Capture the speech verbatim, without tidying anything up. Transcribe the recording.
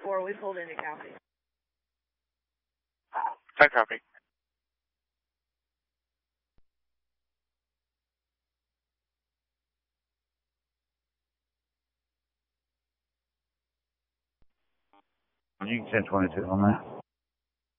before we pulled into county. ten copy. You can send twenty-two on that.